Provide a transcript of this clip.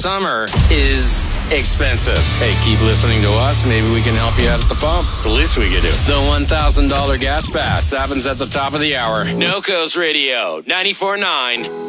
summer is expensive. Hey, keep listening to us. Maybe we can help you out at the pump. It's the least we could do. The $1,000 gas pass happens at the top of the hour. NOCO's Radio, 94.9